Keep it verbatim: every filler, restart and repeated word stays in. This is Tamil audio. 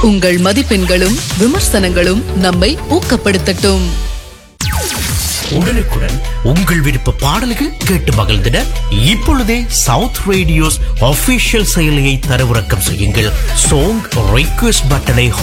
உங்கள் மதிப்பெண்களும் விமர்சனங்களும் நம்மை ஊக்கப்படுத்தட்டும். உடனுக்குடன் உங்கள் விருப்ப பாடல்கள் கேட்டு மகிழ்ந்திட இப்பொழுதே சவுத் ரேடியோஸ் ஆபீஷியல் செயலியை தரவிறக்கம் செய்யுங்கள். சாங் ரிக்வெஸ்ட் பட்டனை